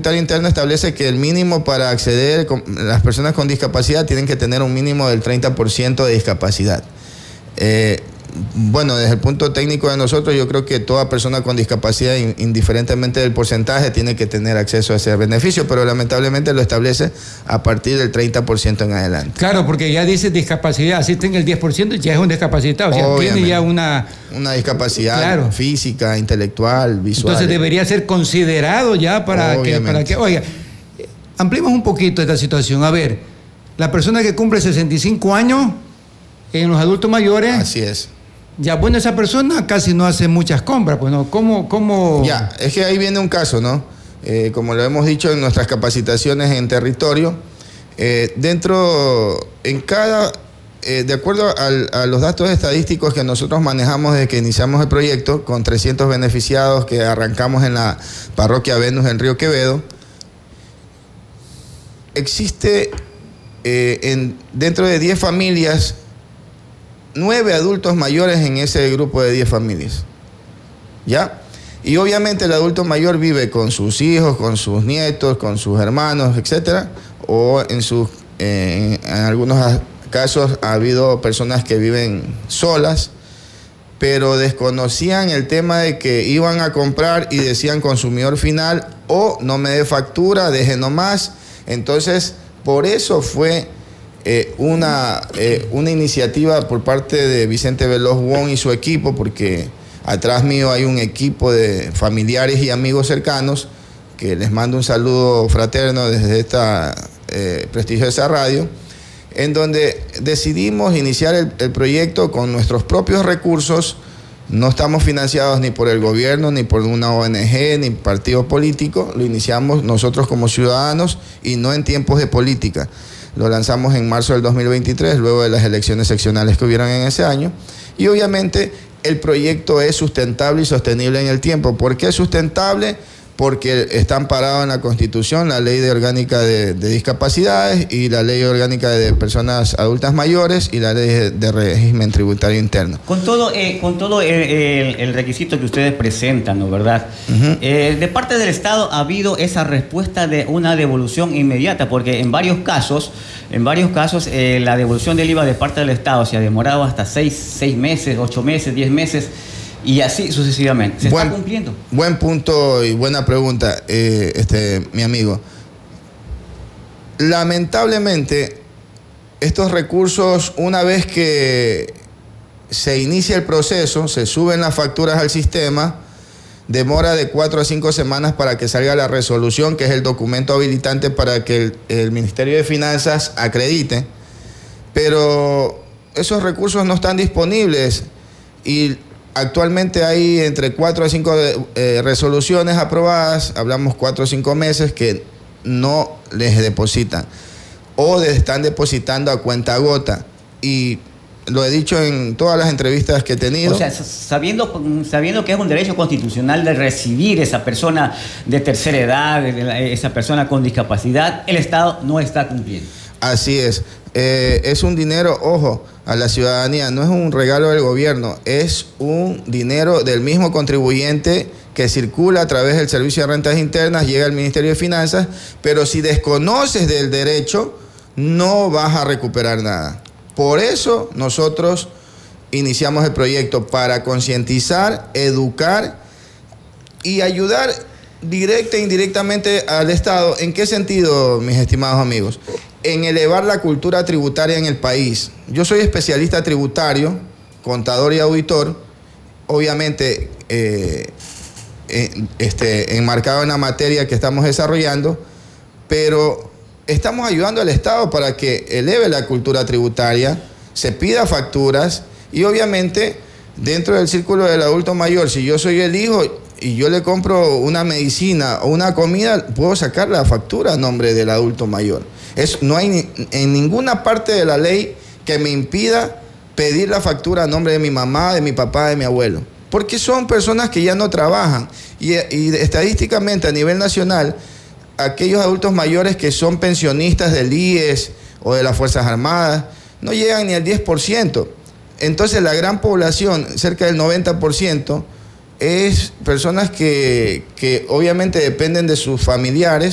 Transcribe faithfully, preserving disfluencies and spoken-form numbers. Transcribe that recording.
Tributario Interno establece que el mínimo para acceder, las personas con discapacidad tienen que tener un mínimo del treinta por ciento de discapacidad. Eh, bueno, desde el punto técnico de nosotros, yo creo que toda persona con discapacidad, indiferentemente del porcentaje, tiene que tener acceso a ese beneficio, pero lamentablemente lo establece a partir del treinta por ciento en adelante. Claro, porque ya dice discapacidad, así tenga el diez por ciento, ya es un discapacitado, o sea, obviamente, tiene ya una... Una discapacidad, claro, física, intelectual, visual. Entonces debería ser considerado ya para que, para que... Oiga, ampliemos un poquito esta situación. A ver, la persona que cumple sesenta y cinco años, en los adultos mayores... Así es. Ya, bueno, esa persona casi no hace muchas compras, pues, ¿no? ¿Cómo, cómo...? Ya, es que ahí viene un caso, ¿no? Eh, como lo hemos dicho en nuestras capacitaciones en territorio, eh, dentro, en cada... Eh, de acuerdo al, a los datos estadísticos que nosotros manejamos desde que iniciamos el proyecto, con trescientos beneficiados que arrancamos en la parroquia Venus en Río Quevedo, existe eh, en, dentro de diez familias, nueve adultos mayores en ese grupo de diez familias, ¿ya? Y obviamente el adulto mayor vive con sus hijos, con sus nietos, con sus hermanos, etcétera, o en, sus, eh, en algunos casos ha habido personas que viven solas, pero desconocían el tema de que iban a comprar y decían consumidor final o no me dé factura, deje nomás. Entonces, por eso fue... Eh, una, eh, una iniciativa por parte de Vicente Veloz Wong y su equipo, porque atrás mío hay un equipo de familiares y amigos cercanos que les mando un saludo fraterno desde esta eh, prestigiosa radio, en donde decidimos iniciar el, el proyecto con nuestros propios recursos. No estamos financiados ni por el gobierno, ni por una O N G, ni partido político. Lo iniciamos nosotros como ciudadanos y no en tiempos de política. Lo lanzamos en marzo del dos mil veintitrés, luego de las elecciones seccionales que hubieron en ese año. Y obviamente el proyecto es sustentable y sostenible en el tiempo. ¿Por qué es sustentable? Porque está amparado en la Constitución, la Ley de Orgánica de, de Discapacidades y la Ley Orgánica de Personas Adultas Mayores y la Ley de, de Régimen Tributario Interno. Con todo, eh, con todo el, el, el requisito que ustedes presentan, ¿no? ¿Verdad? Uh-huh. eh, de parte del Estado ha habido esa respuesta de una devolución inmediata, porque en varios casos, en varios casos eh, la devolución del I V A de parte del Estado se ha demorado hasta seis, seis meses, ocho meses, diez meses. Y así sucesivamente. ¿Se buen, está cumpliendo? Buen punto y buena pregunta, eh, este, mi amigo. Lamentablemente, estos recursos, una vez que se inicia el proceso, se suben las facturas al sistema, demora de cuatro a cinco semanas para que salga la resolución, que es el documento habilitante para que el, el Ministerio de Finanzas acredite. Pero esos recursos no están disponibles y actualmente hay entre cuatro a cinco eh, resoluciones aprobadas, hablamos cuatro o cinco meses, que no les depositan o les están depositando a cuenta gota. Y lo he dicho en todas las entrevistas que he tenido. O sea, sabiendo, sabiendo que es un derecho constitucional de recibir esa persona de tercera edad, esa persona con discapacidad, el Estado no está cumpliendo. Así es. Eh, es un dinero, ojo, a la ciudadanía, no es un regalo del gobierno, es un dinero del mismo contribuyente que circula a través del Servicio de Rentas Internas, llega al Ministerio de Finanzas, pero si desconoces del derecho, no vas a recuperar nada. Por eso nosotros iniciamos el proyecto, para concientizar, educar y ayudar directa e indirectamente al Estado. ¿En qué sentido, mis estimados amigos? En elevar la cultura tributaria en el país. Yo soy especialista tributario, contador y auditor, obviamente eh, eh, este, enmarcado en la materia que estamos desarrollando, pero estamos ayudando al Estado para que eleve la cultura tributaria, se pida facturas y obviamente dentro del círculo del adulto mayor, si yo soy el hijo y yo le compro una medicina o una comida, puedo sacar la factura a nombre del adulto mayor. Es, no hay ni, en ninguna parte de la ley que me impida pedir la factura a nombre de mi mamá, de mi papá, de mi abuelo. Porque son personas que ya no trabajan. Y, y estadísticamente a nivel nacional, aquellos adultos mayores que son pensionistas del I E S o de las Fuerzas Armadas, no llegan ni al diez por ciento. Entonces la gran población, cerca del noventa por ciento, es personas que, que obviamente dependen de sus familiares